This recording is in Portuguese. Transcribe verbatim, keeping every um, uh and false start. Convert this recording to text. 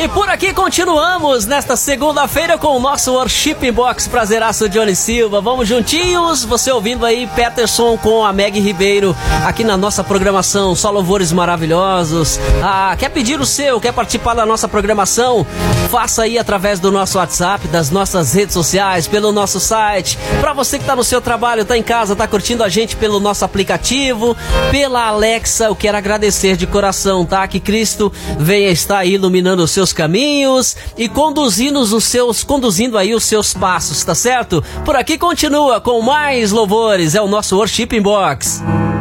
E por aqui continuamos nesta segunda-feira com o nosso Worship Box. Prazeraço, Johnny Silva. Vamos juntinhos, você ouvindo aí Peterson com a Meg Ribeiro aqui na nossa programação. Só louvores maravilhosos. Ah, quer pedir o seu, quer participar da nossa programação? Faça aí através do nosso WhatsApp, das nossas redes sociais, pelo nosso site. Para você que tá no seu trabalho, tá em casa, tá curtindo a gente pelo nosso aplicativo, pela Alexa, eu quero agradecer de coração, tá? Que Cristo venha estar aí iluminando os seus caminhos e conduzindo os seus, conduzindo aí os seus passos, tá certo? Por aqui continua com mais louvores, é o nosso Worship Box.